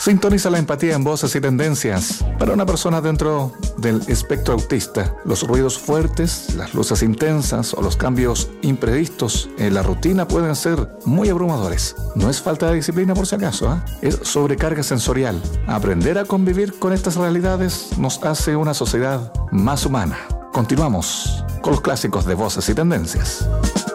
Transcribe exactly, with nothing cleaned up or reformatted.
Sintoniza la empatía en Voces y Tendencias. Para una persona dentro del espectro autista, los ruidos fuertes, las luces intensas o los cambios imprevistos en la rutina pueden ser muy abrumadores. No es falta de disciplina por si acaso, ¿eh? Es sobrecarga sensorial. Aprender a convivir con estas realidades nos hace una sociedad más humana. Continuamos con los clásicos de Voces y Tendencias.